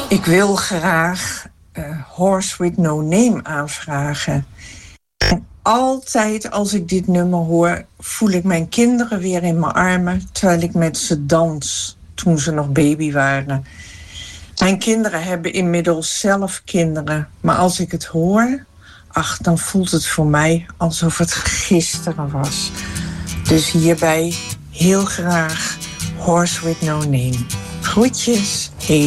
Ik wil graag Horse with No Name aanvragen. En altijd als ik dit nummer hoor, voel ik mijn kinderen weer in mijn armen, terwijl ik met ze dans toen ze nog baby waren. Mijn kinderen hebben inmiddels zelf kinderen, maar als ik het hoor, dan voelt het voor mij alsof het gisteren was. Dus hierbij heel graag Horse with No Name. Groetjes. Hey.